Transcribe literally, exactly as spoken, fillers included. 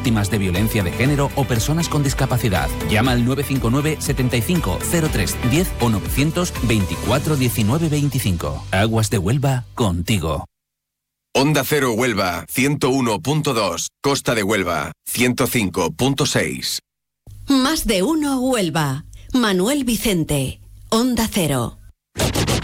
víctimas de violencia de género o personas con discapacidad. Llama al nueve cinco nueve, setenta y cinco, cero tres, diez o novecientos veinticuatro diecinueve veinticinco. Aguas de Huelva, contigo. Onda Cero Huelva, ciento uno punto dos. Costa de Huelva, ciento cinco punto seis. Más de uno Huelva. Manuel Vicente, Onda Cero.